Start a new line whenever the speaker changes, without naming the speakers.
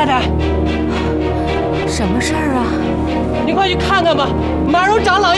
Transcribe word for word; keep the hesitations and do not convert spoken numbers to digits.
太，
什么事儿啊？
你快去看看吧，马蓉长老。